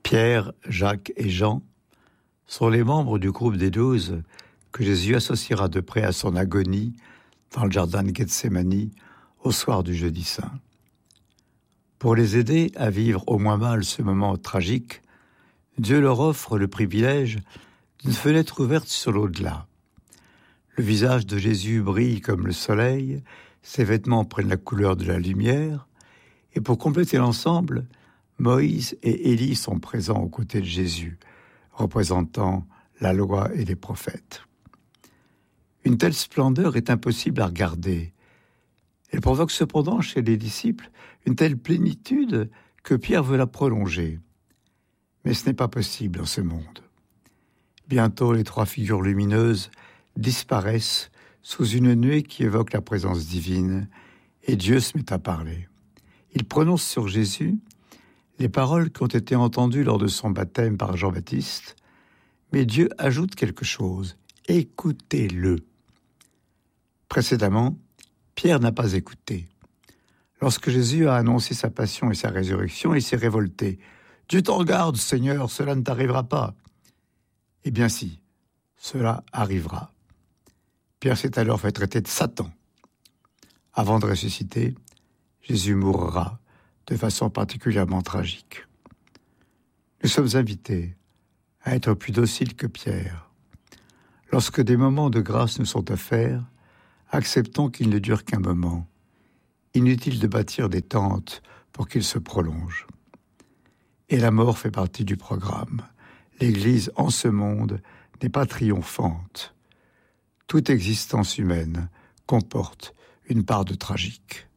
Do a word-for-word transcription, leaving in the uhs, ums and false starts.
Pierre, Jacques et Jean sont les membres du groupe des douze que Jésus associera de près à son agonie dans le jardin de Gethsémani au soir du jeudi saint. Pour les aider à vivre au moins mal ce moment tragique, Dieu leur offre le privilège d'une fenêtre ouverte sur l'au-delà. Le visage de Jésus brille comme le soleil, ses vêtements prennent la couleur de la lumière, et pour compléter l'ensemble, Moïse et Élie sont présents aux côtés de Jésus, représentant la loi et les prophètes. Une telle splendeur est impossible à regarder. Elle provoque cependant chez les disciples une telle plénitude que Pierre veut la prolonger. Mais ce n'est pas possible en ce monde. Bientôt, les trois figures lumineuses disparaissent sous une nuée qui évoque la présence divine, et Dieu se met à parler. Il prononce sur Jésus les paroles qui ont été entendues lors de son baptême par Jean-Baptiste, mais Dieu ajoute quelque chose. Écoutez-le. Précédemment, Pierre n'a pas écouté. Lorsque Jésus a annoncé sa passion et sa résurrection, il s'est révolté. « Dieu t'en garde, Seigneur, cela ne t'arrivera pas. » Eh bien si, cela arrivera. Pierre s'est alors fait traiter de Satan. Avant de ressusciter, Jésus mourra de façon particulièrement tragique. Nous sommes invités à être plus dociles que Pierre. Lorsque des moments de grâce nous sont offerts, acceptons qu'ils ne durent qu'un moment. Inutile de bâtir des tentes pour qu'ils se prolongent. Et la mort fait partie du programme. L'Église en ce monde n'est pas triomphante. Toute existence humaine comporte une part de tragique.